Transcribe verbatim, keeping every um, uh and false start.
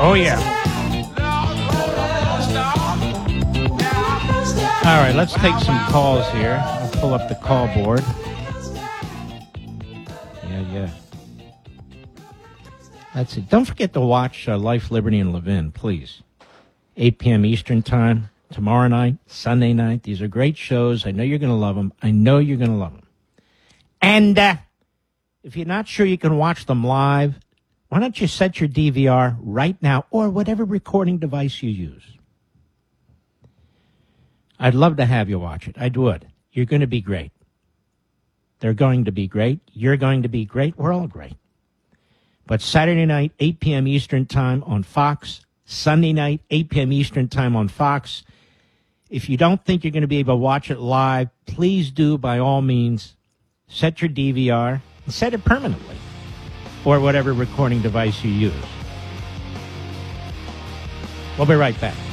Oh, yeah. All right, let's take some calls here. I'll pull up the call board. Yeah, yeah. Let's see. Don't forget to watch uh, Life, Liberty, and Levin, please. eight p.m. Eastern Time, tomorrow night, Sunday night. These are great shows. I know you're going to love them. I know you're going to love them. And uh, if you're not sure you can watch them live, why don't you set your D V R right now or whatever recording device you use? I'd love to have you watch it. I would. You're going to be great. They're going to be great. You're going to be great. We're all great. But Saturday night, eight p.m. Eastern Time on Fox. Sunday night, eight p.m. Eastern Time on Fox. If you don't think you're going to be able to watch it live, please do, by all means, set your D V R and set it permanently or whatever recording device you use. We'll be right back.